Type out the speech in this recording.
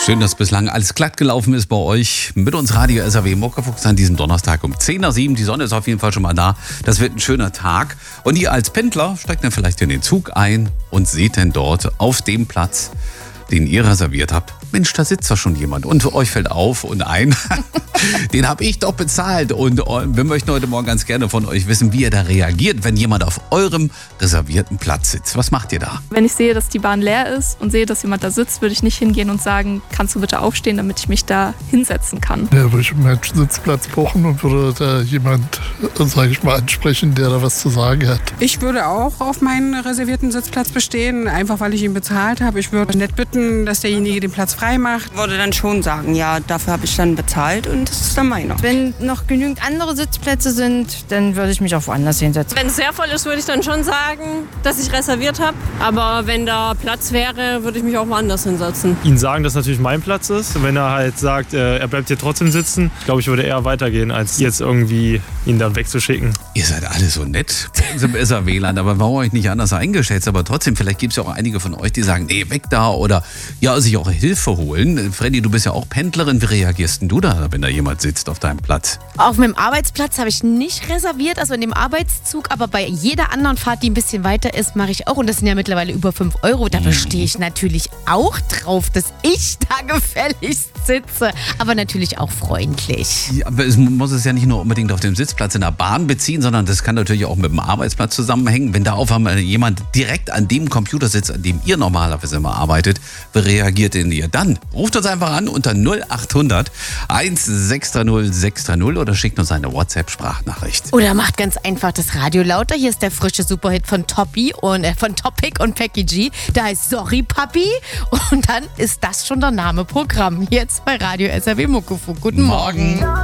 Schön, dass bislang alles glatt gelaufen ist bei euch. Mit uns Radio SAW Muckefuchs an diesem Donnerstag um 10:07 Uhr. Die Sonne ist auf jeden Fall schon mal da. Das wird ein schöner Tag. Und ihr als Pendler steigt dann vielleicht in den Zug ein und seht dann dort auf dem Platz, den ihr reserviert habt, Mensch, da sitzt doch schon jemand. Und euch fällt auf und ein, den habe ich doch bezahlt. Und wir möchten heute Morgen ganz gerne von euch wissen, wie ihr da reagiert, wenn jemand auf eurem reservierten Platz sitzt. Was macht ihr da? Wenn ich sehe, dass die Bahn leer ist und sehe, dass jemand da sitzt, würde ich nicht hingehen und sagen, kannst du bitte aufstehen, damit ich mich da hinsetzen kann. Ja, würde ich meinen Sitzplatz brauchen und würde da jemand, sage ich mal, ansprechen, der da was zu sagen hat. Ich würde auch auf meinen reservierten Sitzplatz bestehen, einfach weil ich ihn bezahlt habe. Ich würde nett bitten, dass derjenige den Platz frei macht. Ich würde dann schon sagen, ja, dafür habe ich dann bezahlt und das ist dann meiner. Wenn noch genügend andere Sitzplätze sind, dann würde ich mich auch woanders hinsetzen. Wenn es sehr voll ist, würde ich dann schon sagen, dass ich reserviert habe. Aber wenn da Platz wäre, würde ich mich auch woanders hinsetzen. Ihn sagen, dass natürlich mein Platz ist. Wenn er halt sagt, er bleibt hier trotzdem sitzen, glaube ich, würde eher weitergehen, als jetzt irgendwie ihn dann wegzuschicken. Ihr seid alle so nett im SAW-Land, aber warum euch nicht anders eingeschätzt? Aber trotzdem, vielleicht gibt es ja auch einige von euch, die sagen, nee, weg da oder ja, sich auch Hilfe holen. Freddy, du bist ja auch Pendlerin. Wie reagierst denn du da, wenn da jemand sitzt auf deinem Platz? Auf meinem Arbeitsplatz habe ich nicht reserviert, also in dem Arbeitszug, aber bei jeder anderen Fahrt, die ein bisschen weiter ist, mache ich auch. Und das sind ja mittlerweile über 5 €. Da bestehe ich natürlich auch drauf, dass ich da gefälligst sitze, aber natürlich auch freundlich. Ja, aber es muss es ja nicht nur unbedingt auf dem Sitzplatz in der Bahn beziehen, sondern das kann natürlich auch mit dem Arbeitsplatz zusammenhängen. Wenn da auf einmal jemand direkt an dem Computer sitzt, an dem ihr normalerweise immer arbeitet, wie reagiert denn ihr dann? Ruft uns einfach an unter 0800 1630 630 oder schickt uns eine WhatsApp-Sprachnachricht. Oder macht ganz einfach das Radio lauter. Hier ist der frische Superhit von Topic und Peggy G. Da heißt Sorry Papi und dann ist das schon der Name Programm. Jetzt bei Radio SAW Muckefuchs. Guten Morgen.